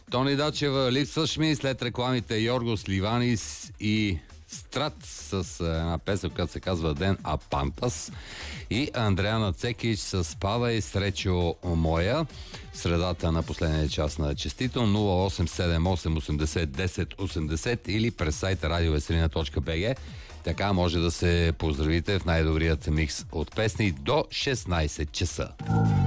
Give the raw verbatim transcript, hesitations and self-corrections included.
Тони Дачева, липсваш ми, след рекламите Йоргос Ливанис и Страт с една песен, която се казва Ден Апантас, и Андреана Цекич с Спавай, сречо моя, в средата на последния час на Честито. Нула осем седем осем осемдесет десет осемдесет или през сайта радиовеселина точка бг. Така може да се поздравите в най-добрият микс от песни до шестнайсет часа.